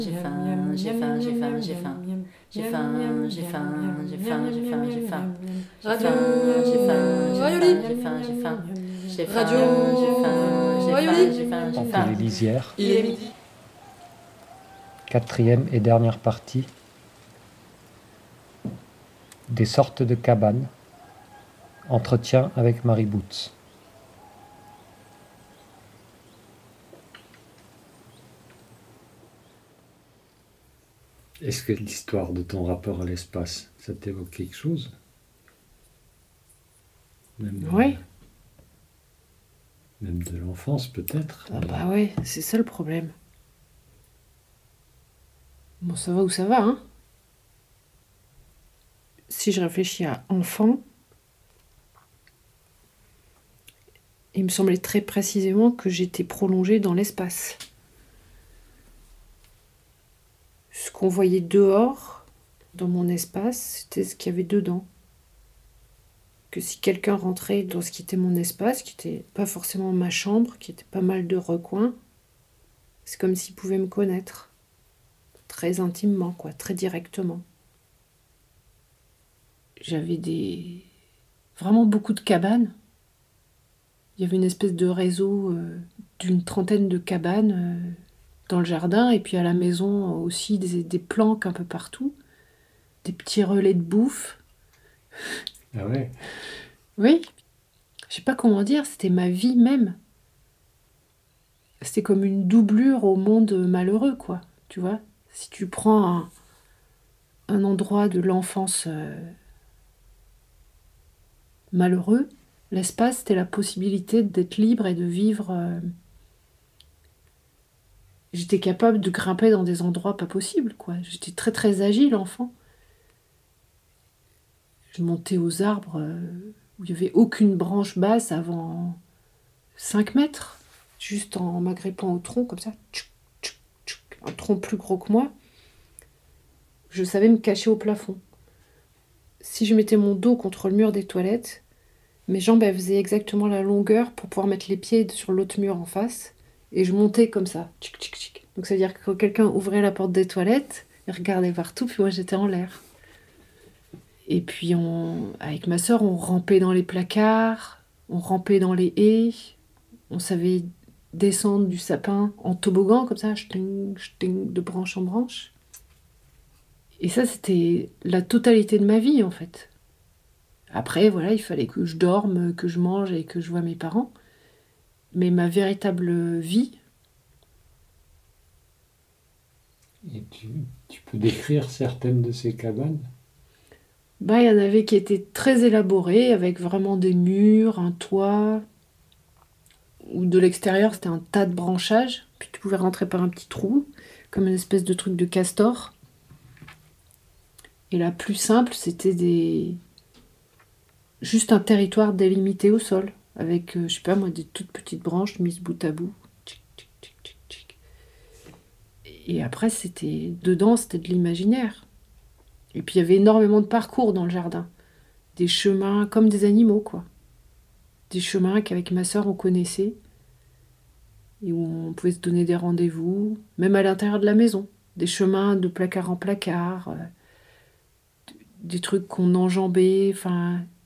J'ai faim, j'ai faim, j'ai faim, j'ai faim. J'ai faim, j'ai faim, j'ai faim, j'ai faim, j'ai faim. J'ai Radio faim, j'ai faim, j'ai Rayoli. faim, j'ai faim, j'ai faim. J'ai Radio faim, j'ai faim, j'ai Rayoli. faim, j'ai faim, j'ai En faim. télévisière, Il est midi. quatrième et dernière partie, des sortes de cabanes, entretien avec Marie Boots. Est-ce que l'histoire de ton rapport à l'espace, ça t'évoque quelque chose? Même, Oui. même de l'enfance peut-être. Ah bah ouais, c'est ça le problème. Bon, ça va où ça va, hein? Si je réfléchis à enfant, il me semblait très précisément que j'étais prolongée dans l'espace. Ce qu'on voyait dehors, dans mon espace, c'était ce qu'il y avait dedans. Que si quelqu'un rentrait dans ce qui était mon espace, qui était pas forcément ma chambre, qui était pas mal de recoins, c'est comme s'il pouvait me connaître. Très intimement, quoi, très directement. J'avais vraiment beaucoup de cabanes. Il y avait une espèce de réseau d'une trentaine de cabanes dans le jardin, et puis à la maison aussi des planques un peu partout, des petits relais de bouffe. Ah ouais. Oui, je sais pas comment dire, c'était ma vie même. C'était comme une doublure au monde malheureux, quoi, tu vois. Si tu prends un endroit de l'enfance malheureux, l'espace, c'était la possibilité d'être libre et de vivre. J'étais capable de grimper dans des endroits pas possibles, quoi. J'étais très très agile, enfant. Je montais aux arbres où il n'y avait aucune branche basse avant 5 mètres, juste en m'agrippant au tronc, comme ça. Tchouk, tchouk, tchouk. Un tronc plus gros que moi. Je savais me cacher au plafond. Si je mettais mon dos contre le mur des toilettes, mes jambes elles faisaient exactement la longueur pour pouvoir mettre les pieds sur l'autre mur en face. Et je montais comme ça. Tchic, tchic, tchic. Donc ça veut dire que quand quelqu'un ouvrait la porte des toilettes, il regardait partout, puis moi j'étais en l'air. Et puis avec ma sœur, on rampait dans les placards, on rampait dans les haies, on savait descendre du sapin en toboggan comme ça, ch'ting, ch'ting, de branche en branche. Et ça, c'était la totalité de ma vie en fait. Après, voilà, il fallait que je dorme, que je mange et que je voie mes parents. Mais ma véritable vie, Et tu peux décrire certaines de ces cabanes? bah, il y en avait qui étaient très élaborées, avec vraiment des murs, un toit, ou de l'extérieur, c'était un tas de branchages, puis tu pouvais rentrer par un petit trou, comme une espèce de truc de castor. Et la plus simple, c'était juste un territoire délimité au sol, avec, je sais pas moi, des toutes petites branches mises bout à bout. Tchic, tchic, tchic, tchic, tchic. Et après, dedans, c'était de l'imaginaire. Et puis il y avait énormément de parcours dans le jardin. Des chemins comme des animaux, quoi. Des chemins qu'avec ma sœur, on connaissait. Et où on pouvait se donner des rendez-vous, même à l'intérieur de la maison. Des chemins de placard en placard, des trucs qu'on enjambait, enfin,